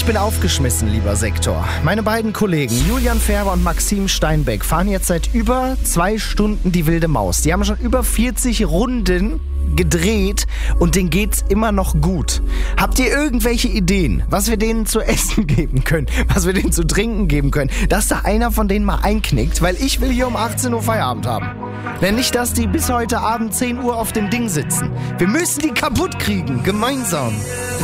bin aufgeschmissen, lieber Sektor. Meine beiden Kollegen Julian Färber und Maxim Steinbeck fahren jetzt seit über 2 Stunden die wilde Maus. Die haben schon über 40 Runden gedreht und denen geht's immer noch gut. Habt ihr irgendwelche Ideen, was wir denen zu essen geben können, was wir denen zu trinken geben können, dass da einer von denen mal einknickt, weil ich will hier um 18 Uhr Feierabend haben. Wenn nicht, dass die bis heute Abend 10 Uhr auf dem Ding sitzen. Wir müssen die kaputt kriegen, gemeinsam.